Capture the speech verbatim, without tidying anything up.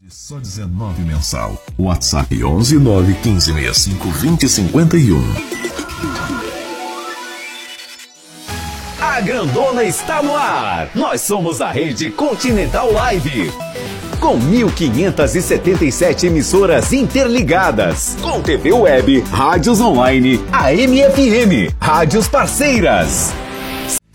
Só dezenove mensal. WhatsApp onze nove um cinco seis cinco dois zero cinco um. A Grandona está no ar. Nós somos a Rede Continental Live. Com mil quinhentas e setenta e sete emissoras interligadas. Com T V Web, rádios online, A M F M, rádios parceiras.